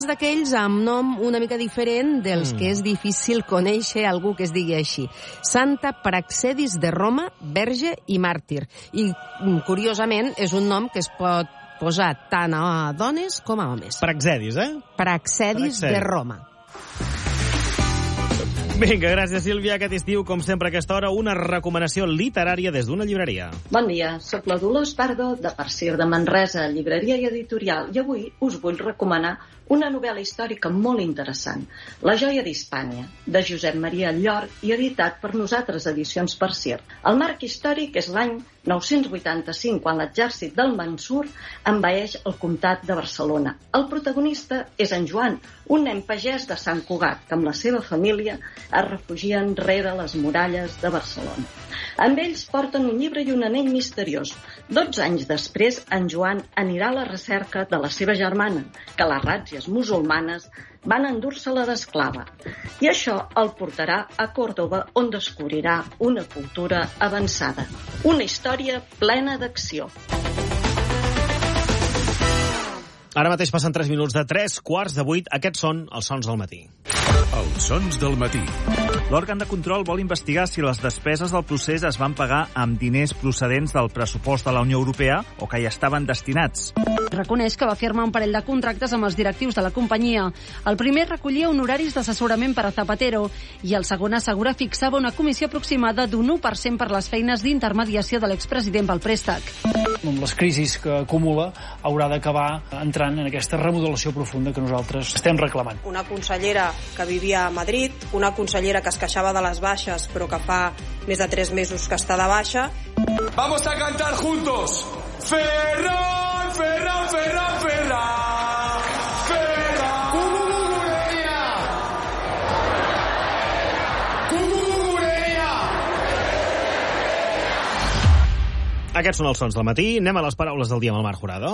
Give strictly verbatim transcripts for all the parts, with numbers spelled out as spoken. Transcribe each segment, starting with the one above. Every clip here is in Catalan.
d'aquells amb nom una mica diferent dels que és difícil conèixer algú que es digui així. Santa Praxedis de Roma, verge i màrtir. I, curiosament, és un nom que es pot posar tant a dones com a homes. Praxedis, eh? Praxedis, Praxedis. de Roma. Vinga, gràcies, Sílvia. Aquest estiu, com sempre a aquesta hora, una recomanació literària des d'una llibreria. Bon dia, soc la Dolors Pardo, de Persir de Manresa, llibreria i editorial, i avui us vull recomanar una novel·la històrica molt interessant, La joia d'Hispània, de Josep Maria Llorch i editat per Nosaltres Edicions Persir. El marc històric és l'any nou-cents vuitanta-cinc, quan l'exèrcit del Mansur envaeix el comtat de Barcelona. El protagonista és en Joan, un nen pagès de Sant Cugat, que amb la seva família es refugien rere les muralles de Barcelona. Amb ells porten un llibre i un anell misteriós. Dotze anys després, en Joan anirà a la recerca de la seva germana, que les ràtzies musulmanes van endur-se-la d'esclava. I això el portarà a Còrdova, on descobrirà una cultura avançada. Una història plena d'acció. Ara mateix passen tres minuts de tres quarts de vuit. Aquests són els sons del matí. Els sons del matí. L'òrgan de control vol investigar si les despeses del procés es van pagar amb diners procedents del pressupost de la Unió Europea o que hi estaven destinats. Reconeix que va firmar un parell de contractes amb els directius de la companyia. El primer recollia honoraris d'assessorament per a Zapatero i el segon assegura fixava una comissió aproximada d'un u per cent per les feines d'intermediació de l'expresident pel préstec. Amb les crisis que acumula haurà d'acabar entrant en aquesta remodelació profunda que nosaltres estem reclamant. Una consellera que vivia a Madrid, una consellera que es queixava de les baixes però que fa més de tres mesos que està de baixa. Vamos a cantar juntos. Ferran, Ferran, Ferran, Ferran. Ferran. Cucucucureia. Cucucucureia. Aquests són els sons del matí. Anem a les paraules del dia amb el Marc Jurado.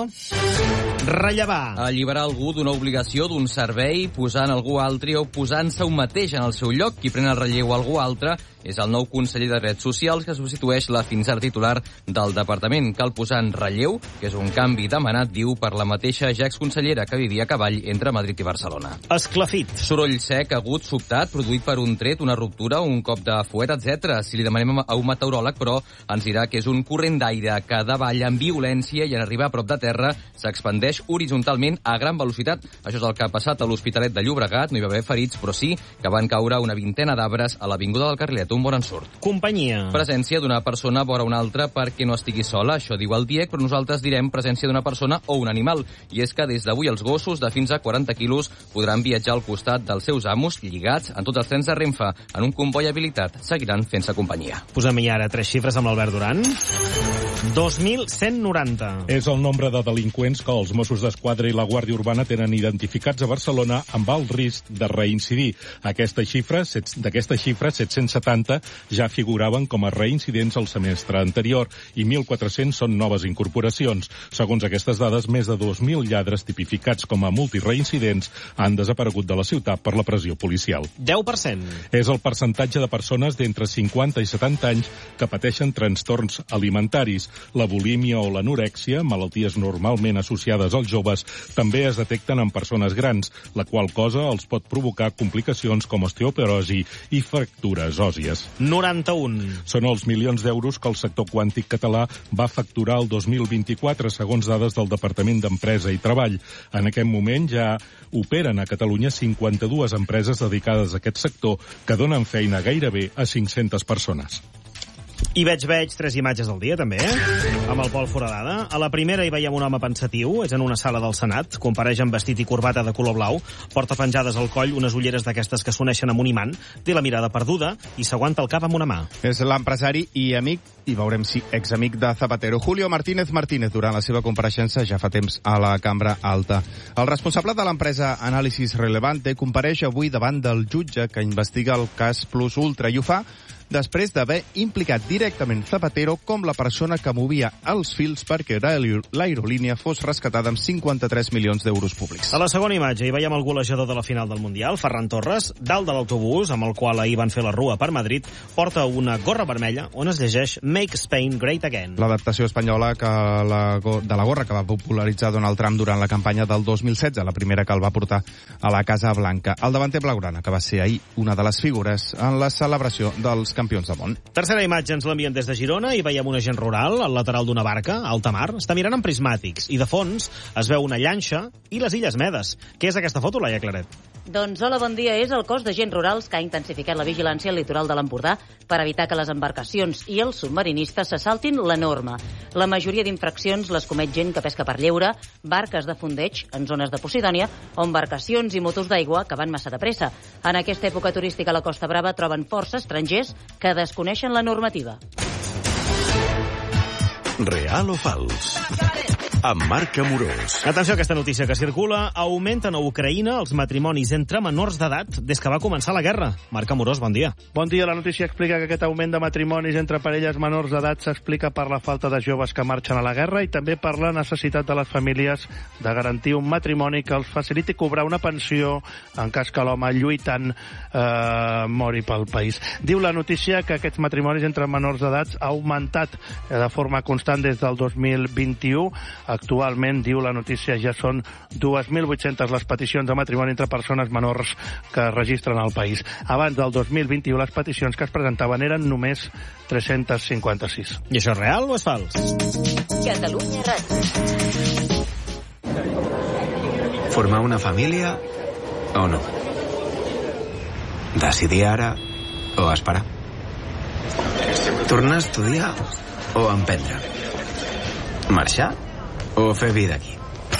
Rellevar. Alliberar algú d'una obligació, d'un servei, posant algú altre o posant-se un mateix en el seu lloc. Qui pren el relleu a algú altre és el nou conseller de Drets Socials que substitueix la fins ara titular del departament. Cal posar en relleu, que és un canvi demanat, diu, per la mateixa ja exconsellera que vivia a cavall entre Madrid i Barcelona. Esclafit. Soroll sec, agut, sobtat, produït per un tret, una ruptura, un cop de fuet, etcètera. Si li demanem a un meteoròleg, però, ens dirà que és un corrent d'aire que davalla amb violència i en arribar a prop de terra s'expandeix horitzontalment a gran velocitat. Això és el que ha passat a l'Hospitalet de Llobregat. No hi va haver ferits, però sí que van caure una vintena d'arbres a l'avinguda del Carrilet. Un bon ensurt. Companyia. Presència d'una persona vora una altra perquè no estigui sola. Això diu el D I E C, però nosaltres direm presència d'una persona o un animal. I és que des d'avui els gossos de fins a quaranta quilos podran viatjar al costat dels seus amos, lligats en tots els trens de Renfe. En un comboi habilitat seguiran fent-se companyia. Posem-hi ara tres xifres amb l'Albert Duran. dos mil cent noranta. És el nombre de delinqüents que els Mossos d'Esquadra i la Guàrdia Urbana tenen identificats a Barcelona amb el risc de reincidir. Aquesta xifra, d'aquesta xifra, set-cents setanta ja figuraven com a reincidents al semestre anterior i mil quatre-cents són noves incorporacions. Segons aquestes dades, més de dos mil lladres tipificats com a multireincidents han desaparegut de la ciutat per la pressió policial. deu per cent. És el percentatge de persones d'entre cinquanta i setanta anys que pateixen trastorns alimentaris. La bulímia o l'anorèxia, malalties normalment associades als joves, també es detecten en persones grans, la qual cosa els pot provocar complicacions com osteoporosi i fractures òssies. noranta-un. Són els milions d'euros que el sector quàntic català va facturar el dos mil vint-i-quatre, segons dades del Departament d'Empresa i Treball. En aquest moment ja operen a Catalunya cinquanta-dues empreses dedicades a aquest sector que donen feina gairebé a cinc-centes persones. I veig, veig tres imatges del dia, també, eh? Amb el Pol Foradada. A la primera hi veiem un home pensatiu, és en una sala del Senat, compareix amb vestit i corbata de color blau, porta penjades al coll unes ulleres d'aquestes que s'uneixen amb un imant, té la mirada perduda i s'aguanta el cap amb una mà. És l'empresari i amic, i veurem si examic de Zapatero, Julio Martínez Martínez, durant la seva compareixença ja fa temps a la Cambra Alta. El responsable de l'empresa Anàlisis Relevante compareix avui davant del jutge que investiga el cas Plus Ultra i ho fa després d'haver implicat directament Zapatero com la persona que movia els fils perquè l'aerolínia fos rescatada amb cinquanta-tres milions d'euros públics. A la segona imatge hi veiem el golejador de la final del Mundial, Ferran Torres, dalt de l'autobús amb el qual ahir van fer la rua per Madrid, porta una gorra vermella on es llegeix Make Spain Great Again. L'adaptació espanyola que la, de la gorra que va popularitzar Donald Trump durant la campanya del dos mil setze, la primera que el va portar a la Casa Blanca. El davanter blaugrana, que va ser ahir una de les figures en la celebració dels campions del món. Tercera imatge ens l'envien des de Girona i veiem un agent rural al lateral d'una barca, a alta mar. Està mirant amb prismàtics i de fons es veu una llanxa i les Illes Medes. Què és aquesta foto, Laia Claret? Doncs hola, bon dia. És el cos d'agents rurals que ha intensificat la vigilància al litoral de l'Empordà per evitar que les embarcacions i els submarinistes se saltin la norma. La majoria d'infraccions les comet gent que pesca per lleure, barques de fondeig en zones de Posidònia o embarcacions i motos d'aigua que van massa de pressa. En aquesta època turística a la Costa Brava troben força estrangers que desconeixen la normativa. Real o fals? Amb Marc Amorós. Atenció a aquesta notícia que circula. Augmenten a Ucraïna els matrimonis entre menors d'edat des que va començar la guerra. Marc Amorós, bon dia. Bon dia. La notícia explica que aquest augment de matrimonis entre parelles menors d'edat s'explica per la falta de joves que marxen a la guerra i també per la necessitat de les famílies de garantir un matrimoni que els faciliti cobrar una pensió en cas que l'home lluitant eh, mori pel país. Diu la notícia que aquests matrimonis entre menors d'edat ha augmentat de forma constant des del dos mil vint-i-u. Actualment, diu la notícia, ja són dos mil vuit-centes les peticions de matrimoni entre persones menors que es registren al país. Abans del dos mil vint-i-u, les peticions que es presentaven eren només tres-centes cinquanta-sis. I això és real o és fals? Catalunya Ràdio. Formar una família o no? Decidir ara o esperar? Tornar a estudiar o emprendre? Marxar o fer vida aquí?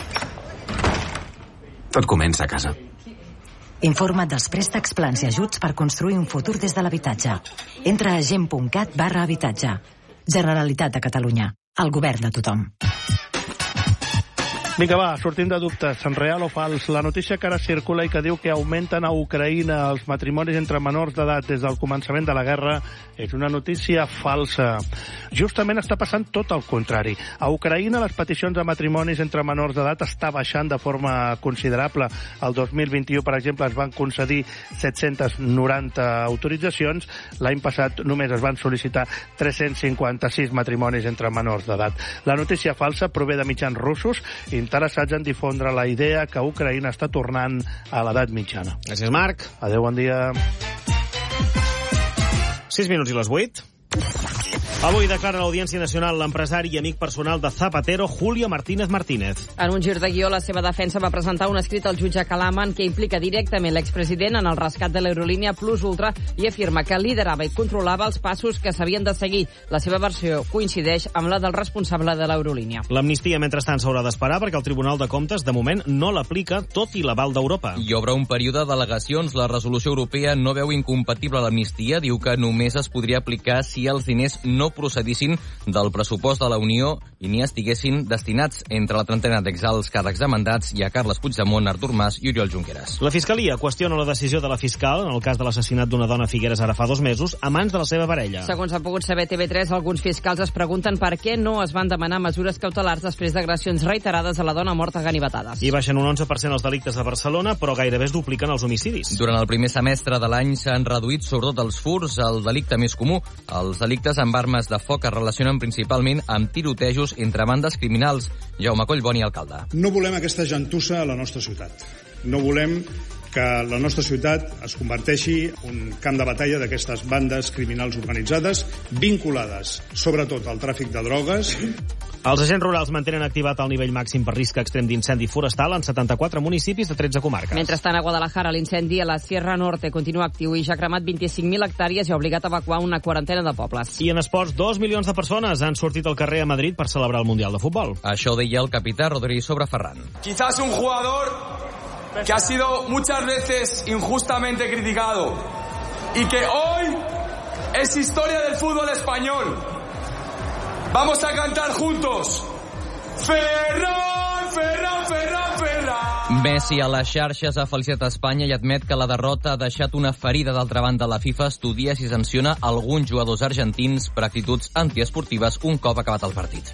Tot comença a casa. Informa't dels préstecs, plans i ajuts per construir un futur des de l'habitatge. Entra a gent.cat barra habitatge. Generalitat de Catalunya. El govern de tothom. Vinga, va, sortim de dubtes. En real o fals? La notícia que ara circula i que diu que augmenten a Ucraïna els matrimonis entre menors d'edat des del començament de la guerra és una notícia falsa. Justament està passant tot el contrari. A Ucraïna les peticions de matrimonis entre menors d'edat està baixant de forma considerable. El dos mil vint-i-u, per exemple, es van concedir set-cents noranta autoritzacions. L'any passat només es van sol·licitar tres-cents cinquanta-sis matrimonis entre menors d'edat. La notícia falsa prové de mitjans russos i interessats en difondre la idea que Ucraïna està tornant a l'edat mitjana. Gràcies, Marc. Adéu, bon dia. sis minuts i les vuit. Avui declara a l'Audiència Nacional l'empresari i amic personal de Zapatero, Julio Martínez Martínez. En un gir de guió, la seva defensa va presentar un escrit al jutge Kalaman que implica directament l'expresident en el rescat de l'aerolínia Plus Ultra i afirma que liderava i controlava els passos que s'havien de seguir. La seva versió coincideix amb la del responsable de l'aerolínia. L'amnistia, mentrestant, s'haurà d'esperar perquè el Tribunal de Comptes, de moment, no l'aplica, tot i l'aval d'Europa. Hi obre un període d'al·legacions. La resolució europea no veu incompatible l'amnistia. Diu que només es podria aplicar si els diners no procedissin del pressupost de la Unió i n'hi estiguessin destinats entre la trentena d'exalts càrrecs demandats i a Carles Puigdemont, Artur Mas i Oriol Junqueras. La Fiscalia qüestiona la decisió de la fiscal en el cas de l'assassinat d'una dona a Figueres ara fa dos mesos a mans de la seva parella. Segons ha pogut saber T V tres, alguns fiscals es pregunten per què no es van demanar mesures cautelars després d'agressions reiterades a la dona morta a ganivetades. I baixen un onze per cent els delictes a Barcelona, però gairebé es dupliquen els homicidis. Durant el primer semestre de l'any s'han reduït sobretot els furts, el delicte més comú. Els delictes amb armes de foc es relacionen principalment amb tirotejos entre bandes criminals. Jaume Collboni, alcalde. No volem aquesta gentussa a la nostra ciutat. No volem que la nostra ciutat es converteixi en un camp de batalla d'aquestes bandes criminals organitzades vinculades, sobretot, al tràfic de drogues. Els agents rurals mantenen activat el nivell màxim per risc extrem d'incendi forestal en setanta-quatre municipis de tretze comarques. Mentrestant, a Guadalajara, l'incendi a la Sierra Norte continua actiu i ja ha cremat vint-i-cinc mil hectàrees i ha obligat a evacuar una quarantena de pobles. I en esports, dos milions de persones han sortit al carrer a Madrid per celebrar el Mundial de Futbol. Això deia el capità Rodri sobre Ferran. Quizás un jugador que ha sido muchas veces injustamente criticado y que hoy es historia del fútbol español. Vamos a cantar juntos. Ferran, Ferran, Ferran, Ferran. Messi a les xarxes ha felicitat Espanya i admet que la derrota ha deixat una ferida. D'altra banda, la FIFA estudia si sanciona alguns jugadors argentins per actituds antiesportives un cop acabat el partit.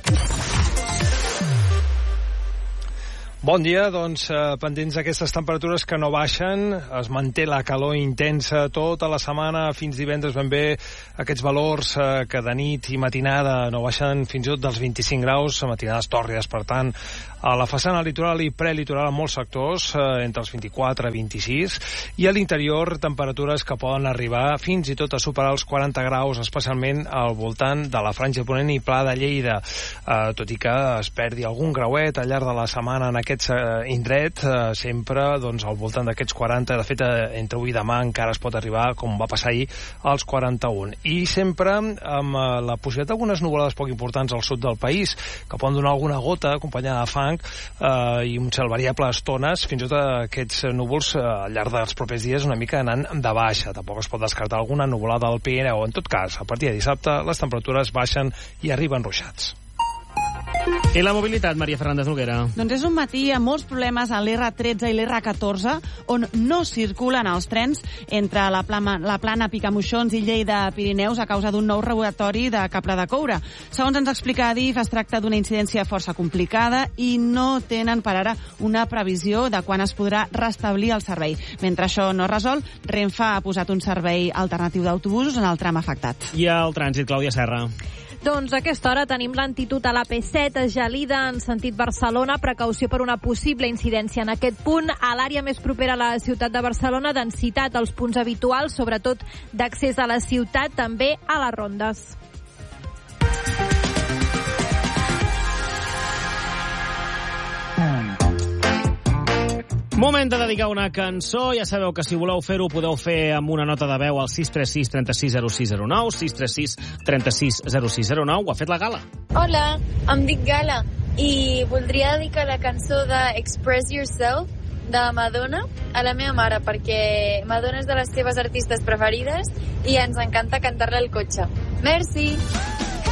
Bon dia, doncs eh, pendents d'aquestes temperatures que no baixen, es manté la calor intensa tota la setmana, fins divendres ben bé, aquests valors eh, que de nit i matinada no baixen fins i tot dels vint-i-cinc graus, matinades tòrrides, per tant, a la façana litoral i prelitoral en molts sectors, eh, entre els vint-i-quatre i vint-i-sis, i a l'interior temperatures que poden arribar fins i tot a superar els quaranta graus, especialment al voltant de la Franja de Ponent i Pla de Lleida, eh, tot i que es perdi algun grauet al llarg de la setmana en aquest indret, eh, sempre doncs, al voltant d'aquests quaranta, de fet eh, entre avui i demà encara es pot arribar, com va passar ahir, als quaranta-un. I sempre amb eh, la possibilitat d'algunes nuvolades poc importants al sud del país, que poden donar alguna gota acompanyada de fang eh, i un cel variable a estones, fins i tot aquests núvols eh, al llarg dels propers dies una mica anant de baixa. Tampoc es pot descartar alguna nuvolada al Pirineu. En tot cas, a partir de dissabte les temperatures baixen i arriben ruixats. I la mobilitat, Maria Fernández Noguera? Doncs és un matí amb molts problemes a l'R tretze i l'R catorze, on no circulen els trens entre la plana, la plana Picamoixons i Lleida-Pirineus a causa d'un nou robatori de cable de coure. Segons ens explica Adif, es tracta d'una incidència força complicada i no tenen per ara una previsió de quan es podrà restablir el servei. Mentre això no es resol, Renfe ha posat un servei alternatiu d'autobusos en el tram afectat. I el trànsit, Clàudia Serra? Doncs a aquesta hora tenim lentitud a la P set, Gelida en sentit Barcelona, precaució per una possible incidència en aquest punt. A l'àrea més propera a la ciutat de Barcelona, densitat als punts habituals, sobretot d'accés a la ciutat, també a les rondes. Moment de dedicar una cançó. Ja sabeu que si voleu fer-ho podeu fer amb una nota de veu al sis tres sis, trenta-sis, zero sis zero nou, sis tres sis, trenta-sis, zero sis zero nou. Ho ha fet la Gala. Hola, em dic Gala i voldria dedicar la cançó de Express Yourself de Madonna a la meva mare, perquè Madonna és de les seves artistes preferides i ens encanta cantar-la al cotxe. Merci!